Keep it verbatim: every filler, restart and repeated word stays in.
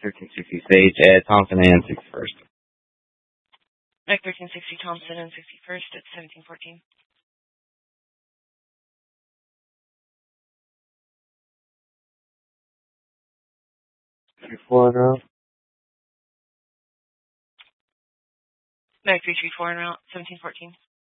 thirteen sixty Sage at Thompson and sixty-first. Mike thirteen sixty Thompson and sixty-first at seventeen fourteen. three four en route. Mike three three four en route, seventeen fourteen.